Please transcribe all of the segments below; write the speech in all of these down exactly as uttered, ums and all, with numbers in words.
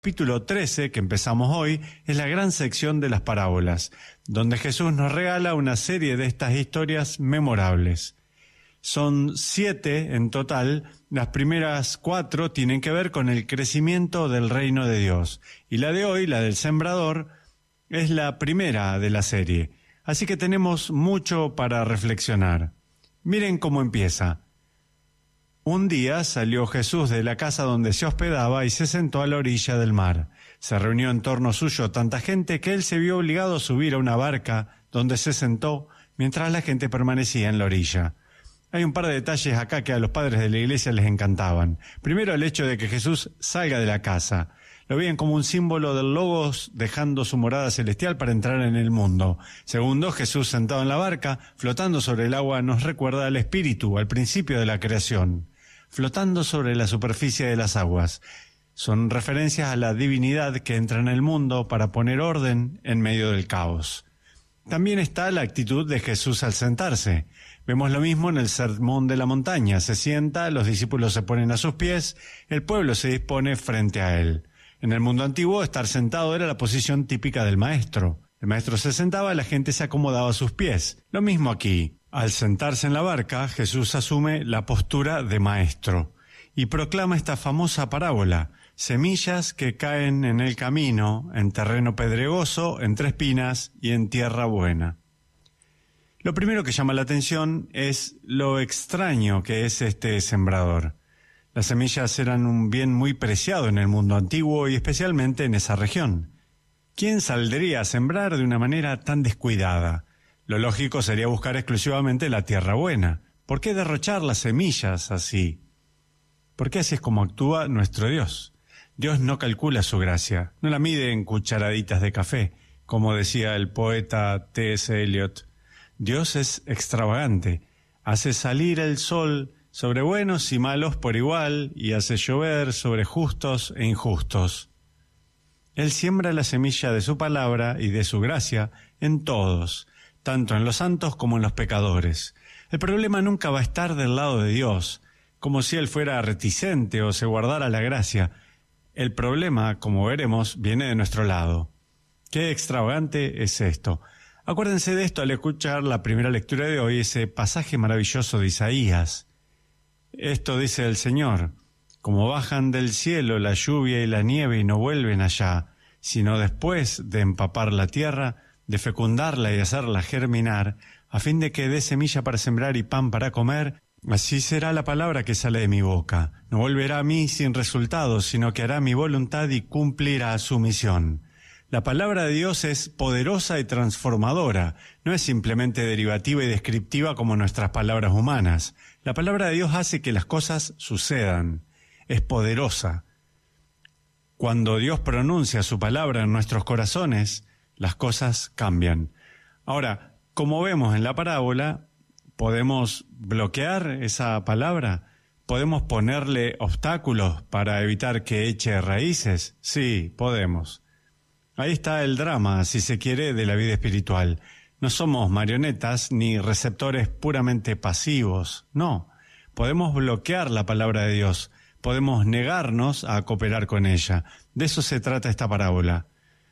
Capítulo trece, que empezamos hoy, es la gran sección de las parábolas, donde Jesús nos regala una serie de estas historias memorables. Son siete en total. Las primeras cuatro tienen que ver con el crecimiento del reino de Dios, y la de hoy, la del sembrador, es la primera de la serie. Así que tenemos mucho para reflexionar. Miren cómo empieza. Un día salió Jesús de la casa donde se hospedaba y se sentó a la orilla del mar. Se reunió en torno suyo tanta gente que él se vio obligado a subir a una barca donde se sentó mientras la gente permanecía en la orilla. Hay un par de detalles acá que a los padres de la iglesia les encantaban. Primero, el hecho de que Jesús salga de la casa. Lo veían como un símbolo del Logos dejando su morada celestial para entrar en el mundo. Segundo, Jesús sentado en la barca, flotando sobre el agua, nos recuerda al Espíritu, al principio de la creación, flotando sobre la superficie de las aguas. Son referencias a la divinidad que entra en el mundo para poner orden en medio del caos. También está la actitud de Jesús al sentarse. Vemos lo mismo en el Sermón de la Montaña. Se sienta, los discípulos se ponen a sus pies, el pueblo se dispone frente a él. En el mundo antiguo, estar sentado era la posición típica del maestro. El maestro se sentaba, la gente se acomodaba a sus pies. Lo mismo aquí. Al sentarse en la barca, Jesús asume la postura de maestro y proclama esta famosa parábola: semillas que caen en el camino, en terreno pedregoso, entre espinas y en tierra buena. Lo primero que llama la atención es lo extraño que es este sembrador. Las semillas eran un bien muy preciado en el mundo antiguo y especialmente en esa región. ¿Quién saldría a sembrar de una manera tan descuidada? Lo lógico sería buscar exclusivamente la tierra buena. ¿Por qué derrochar las semillas así? Porque así es como actúa nuestro Dios. Dios no calcula su gracia, no la mide en cucharaditas de café, como decía el poeta T S Eliot. Dios es extravagante, hace salir el sol sobre buenos y malos por igual y hace llover sobre justos e injustos. Él siembra la semilla de su palabra y de su gracia en todos, tanto en los santos como en los pecadores. El problema nunca va a estar del lado de Dios, como si Él fuera reticente o se guardara la gracia. El problema, como veremos, viene de nuestro lado. Qué extravagante es esto. Acuérdense de esto al escuchar la primera lectura de hoy, ese pasaje maravilloso de Isaías. Esto dice el Señor: como bajan del cielo la lluvia y la nieve y no vuelven allá, sino después de empapar la tierra, de fecundarla y hacerla germinar, a fin de que dé semilla para sembrar y pan para comer, así será la palabra que sale de mi boca. No volverá a mí sin resultados, sino que hará mi voluntad y cumplirá su misión. La palabra de Dios es poderosa y transformadora, no es simplemente derivativa y descriptiva como nuestras palabras humanas. La palabra de Dios hace que las cosas sucedan, es poderosa. Cuando Dios pronuncia su palabra en nuestros corazones, las cosas cambian. Ahora, como vemos en la parábola, ¿podemos bloquear esa palabra? ¿Podemos ponerle obstáculos para evitar que eche raíces? Sí, podemos. Ahí está el drama, si se quiere, de la vida espiritual. No somos marionetas ni receptores puramente pasivos, no. Podemos bloquear la palabra de Dios, podemos negarnos a cooperar con ella. De eso se trata esta parábola.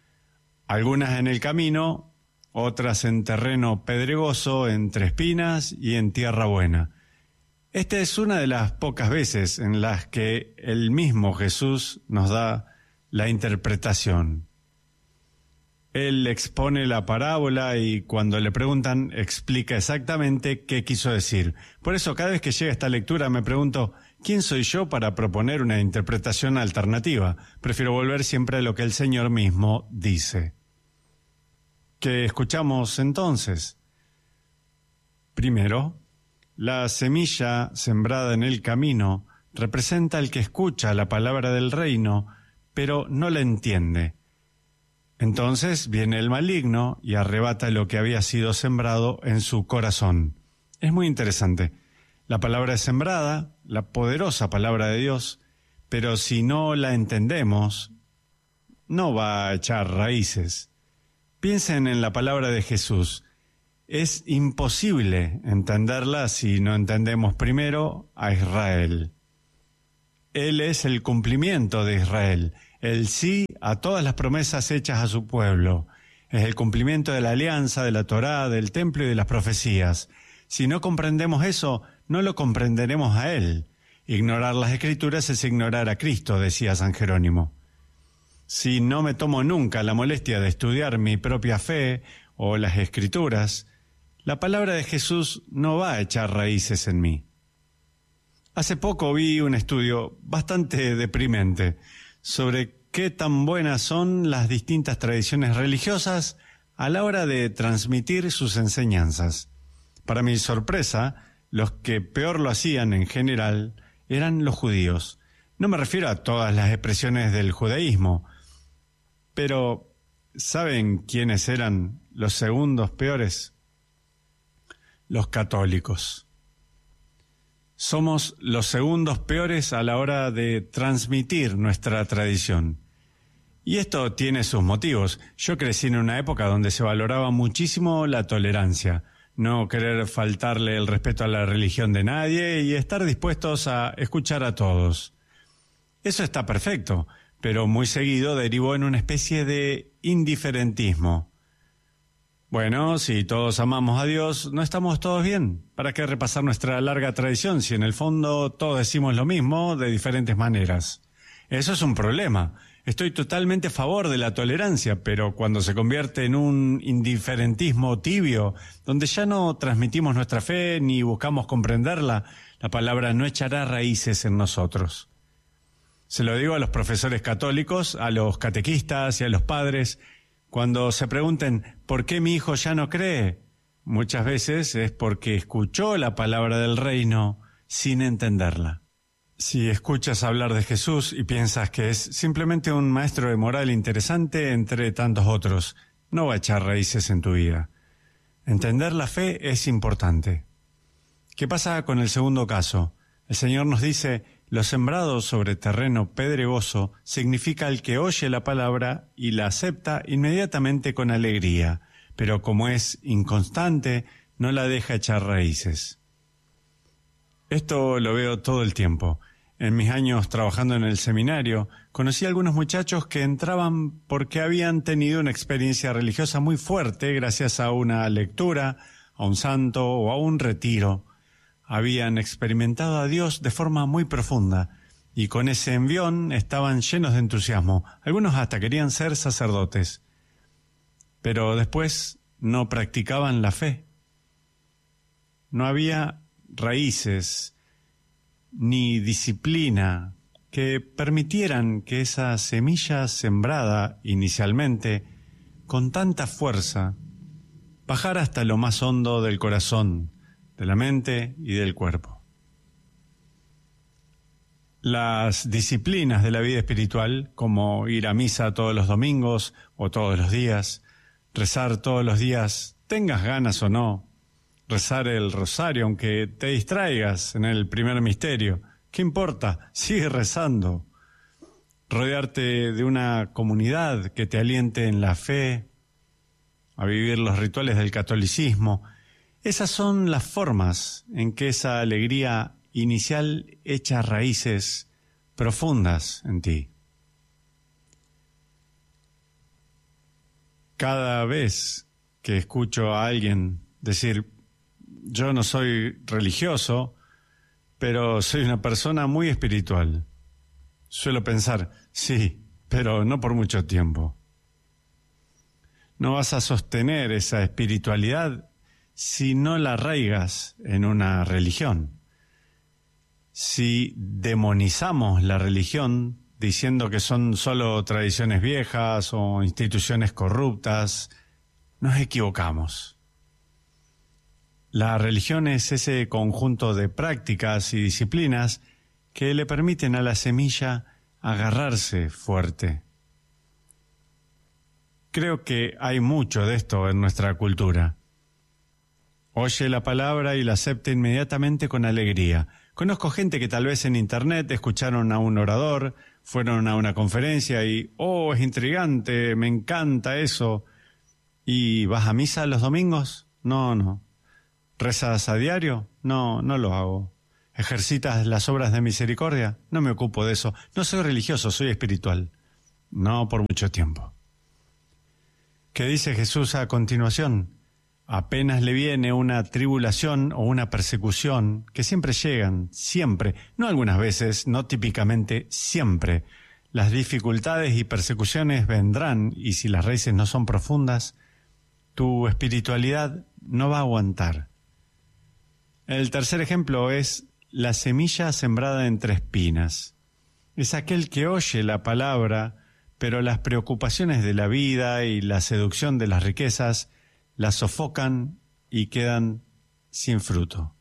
Algunas en el camino, otras en terreno pedregoso, entre espinas y en tierra buena. Esta es una de las pocas veces en las que el mismo Jesús nos da la interpretación. Él expone la parábola y cuando le preguntan explica exactamente qué quiso decir. Por eso cada vez que llega esta lectura me pregunto, ¿quién soy yo para proponer una interpretación alternativa? Prefiero volver siempre a lo que el Señor mismo dice. ¿Qué escuchamos entonces? Primero, la semilla sembrada en el camino representa al que escucha la palabra del reino, pero no la entiende. Entonces viene el maligno y arrebata lo que había sido sembrado en su corazón. Es muy interesante. La palabra es sembrada, la poderosa palabra de Dios, pero si no la entendemos, no va a echar raíces. Piensen en la palabra de Jesús. Es imposible entenderla si no entendemos primero a Israel. Él es el cumplimiento de Israel. el sí a todas las promesas hechas a su pueblo. Es el cumplimiento de la alianza, de la Torá, del templo y de las profecías. Si no comprendemos eso, no lo comprenderemos a Él. Ignorar las Escrituras es ignorar a Cristo, decía San Jerónimo. Si no me tomo nunca la molestia de estudiar mi propia fe o las Escrituras, la palabra de Jesús no va a echar raíces en mí. Hace poco vi un estudio bastante deprimente sobre qué tan buenas son las distintas tradiciones religiosas a la hora de transmitir sus enseñanzas. Para mi sorpresa, los que peor lo hacían en general eran los judíos. No me refiero a todas las expresiones del judaísmo, pero ¿saben quiénes eran los segundos peores? Los católicos. Somos los segundos peores a la hora de transmitir nuestra tradición. Y esto tiene sus motivos. Yo crecí en una época donde se valoraba muchísimo la tolerancia, no querer faltarle el respeto a la religión de nadie y estar dispuestos a escuchar a todos. Eso está perfecto, pero muy seguido derivó en una especie de indiferentismo. Bueno, si todos amamos a Dios, ¿no estamos todos bien? ¿Para qué repasar nuestra larga tradición si en el fondo todos decimos lo mismo de diferentes maneras? Eso es un problema. Estoy totalmente a favor de la tolerancia, pero cuando se convierte en un indiferentismo tibio, donde ya no transmitimos nuestra fe ni buscamos comprenderla, la palabra no echará raíces en nosotros. Se lo digo a los profesores católicos, a los catequistas y a los padres. Cuando se pregunten, ¿por qué mi hijo ya no cree? Muchas veces es porque escuchó la palabra del reino sin entenderla. Si escuchas hablar de Jesús y piensas que es simplemente un maestro de moral interesante entre tantos otros, no va a echar raíces en tu vida. Entender la fe es importante. ¿Qué pasa con el segundo caso? El Señor nos dice, lo sembrado sobre terreno pedregoso significa el que oye la palabra y la acepta inmediatamente con alegría, pero como es inconstante, no la deja echar raíces. Esto lo veo todo el tiempo. En mis años trabajando en el seminario, conocí a algunos muchachos que entraban porque habían tenido una experiencia religiosa muy fuerte gracias a una lectura, a un santo o a un retiro. Habían experimentado a Dios de forma muy profunda y con ese envión estaban llenos de entusiasmo. Algunos hasta querían ser sacerdotes, pero después no practicaban la fe. No había raíces ni disciplina que permitieran que esa semilla sembrada inicialmente con tanta fuerza bajara hasta lo más hondo del corazón, de la mente y del cuerpo. Las disciplinas de la vida espiritual, como ir a misa todos los domingos o todos los días, rezar todos los días, tengas ganas o no, rezar el rosario aunque te distraigas en el primer misterio, ¿qué importa? Sigue rezando. Rodearte de una comunidad que te aliente en la fe, a vivir los rituales del catolicismo. Esas son las formas en que esa alegría inicial echa raíces profundas en ti. Cada vez que escucho a alguien decir, yo no soy religioso, pero soy una persona muy espiritual, suelo pensar, sí, pero no por mucho tiempo. No vas a sostener esa espiritualidad si no la arraigas en una religión. Si demonizamos la religión diciendo que son solo tradiciones viejas o instituciones corruptas, nos equivocamos. La religión es ese conjunto de prácticas y disciplinas que le permiten a la semilla agarrarse fuerte. Creo que hay mucho de esto en nuestra cultura. Oye la palabra y la acepta inmediatamente con alegría. Conozco gente que tal vez en internet escucharon a un orador, fueron a una conferencia y, oh, es intrigante, me encanta eso. ¿Y vas a misa los domingos? No, no. ¿Rezas a diario? No, no lo hago. ¿Ejercitas las obras de misericordia? No me ocupo de eso. No soy religioso, soy espiritual. no por mucho tiempo. ¿Qué dice Jesús a continuación? Apenas le viene una tribulación o una persecución, que siempre llegan, siempre, no algunas veces, no típicamente, siempre. Las dificultades y persecuciones vendrán, y si las raíces no son profundas, tu espiritualidad no va a aguantar. El tercer ejemplo es la semilla sembrada entre espinas. Es aquel que oye la palabra, pero las preocupaciones de la vida y la seducción de las riquezas la sofocan y quedan sin fruto.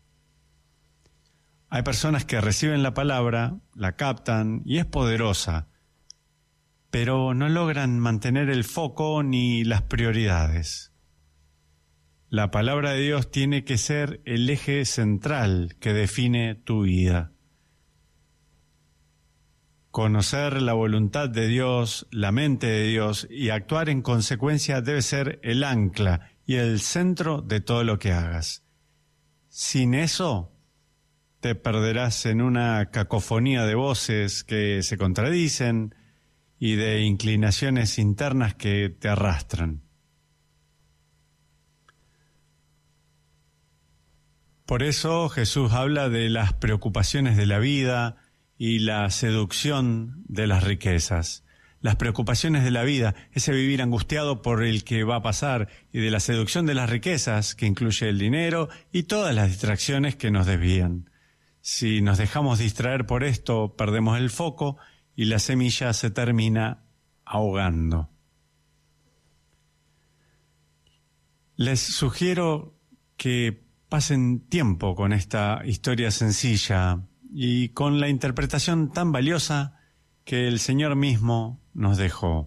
Hay personas que reciben la palabra, la captan y es poderosa, pero no logran mantener el foco ni las prioridades. La palabra de Dios tiene que ser el eje central que define tu vida. Conocer la voluntad de Dios, la mente de Dios y actuar en consecuencia debe ser el ancla y el centro de todo lo que hagas. Sin eso, te perderás en una cacofonía de voces que se contradicen y de inclinaciones internas que te arrastran. Por eso Jesús habla de las preocupaciones de la vida y la seducción de las riquezas. Las preocupaciones de la vida, ese vivir angustiado por el que va a pasar, y de la seducción de las riquezas, que incluye el dinero y todas las distracciones que nos desvían. Si nos dejamos distraer por esto, perdemos el foco y la semilla se termina ahogando. Les sugiero que pasen tiempo con esta historia sencilla y con la interpretación tan valiosa que el Señor mismo nos dejó.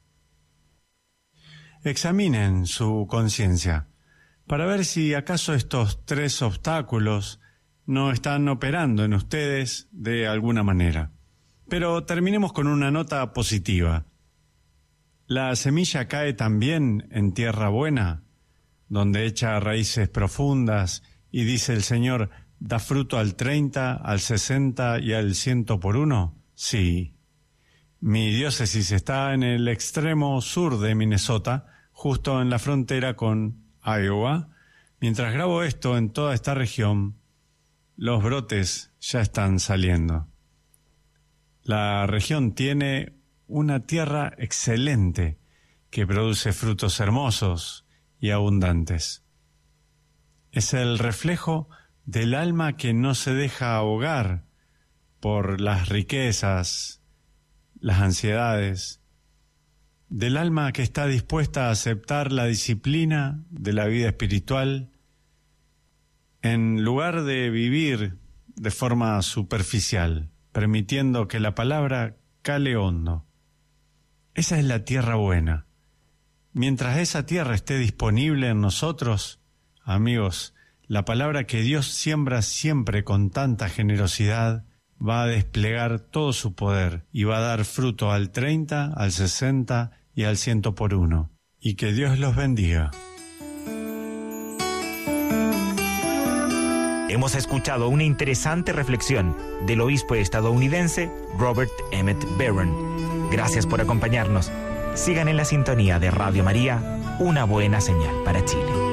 Examinen su conciencia para ver si acaso estos tres obstáculos no están operando en ustedes de alguna manera. Pero terminemos con una nota positiva. ¿La semilla cae también en tierra buena, donde echa raíces profundas y dice el Señor, da fruto al treinta, al sesenta y al ciento por uno? Sí. Mi diócesis está en el extremo sur de Minnesota, justo en la frontera con Iowa. Mientras grabo esto, en toda esta región, los brotes ya están saliendo. La región tiene una tierra excelente que produce frutos hermosos y abundantes. Es el reflejo del alma que no se deja ahogar por las riquezas, las ansiedades, del alma que está dispuesta a aceptar la disciplina de la vida espiritual en lugar de vivir de forma superficial, permitiendo que la palabra cale hondo. Esa es la tierra buena. Mientras esa tierra esté disponible en nosotros, amigos, la palabra que Dios siembra siempre con tanta generosidad va a desplegar todo su poder y va a dar fruto al treinta, al sesenta y al ciento por uno. Y que Dios los bendiga. Hemos escuchado una interesante reflexión del obispo estadounidense Robert Emmett Barron. Gracias por acompañarnos. Sigan en la sintonía de Radio María, una buena señal para Chile.